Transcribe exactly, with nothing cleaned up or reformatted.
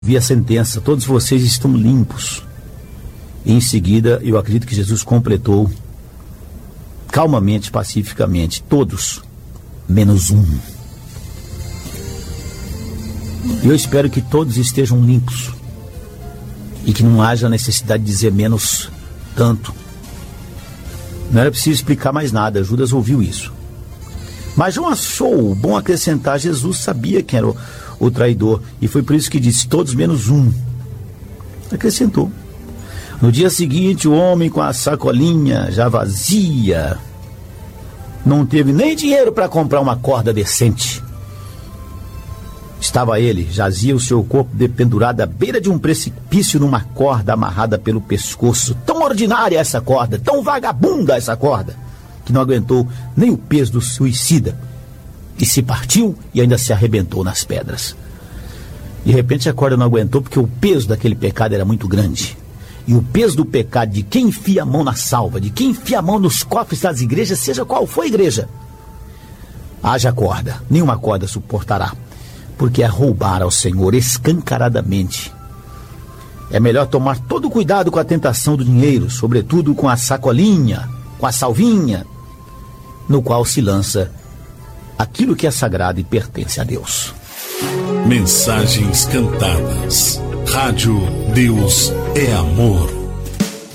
Vi a sentença, todos vocês estão limpos. E em seguida, eu acredito que Jesus completou calmamente, pacificamente, todos, menos um. E eu espero que todos estejam limpos e que não haja necessidade de dizer menos tanto. Não era preciso explicar mais nada, Judas ouviu isso. Mas João achou bom acrescentar, Jesus sabia quem era o, o traidor, e foi por isso que disse, todos menos um. Acrescentou. No dia seguinte, o homem com a sacolinha já vazia, não teve nem dinheiro para comprar uma corda decente. Estava ele, jazia o seu corpo dependurado à beira de um precipício numa corda amarrada pelo pescoço. Tão ordinária essa corda, tão vagabunda essa corda, que não aguentou nem o peso do suicida. E se partiu e ainda se arrebentou nas pedras. De repente a corda não aguentou porque o peso daquele pecado era muito grande. E o peso do pecado de quem enfia a mão na salva, de quem enfia a mão nos cofres das igrejas, seja qual for a igreja, haja corda, nenhuma corda suportará. Porque é roubar ao Senhor escancaradamente. É melhor tomar todo cuidado com a tentação do dinheiro, sobretudo com a sacolinha, com a salvinha, no qual se lança aquilo que é sagrado e pertence a Deus. Mensagens cantadas. Rádio Deus é Amor.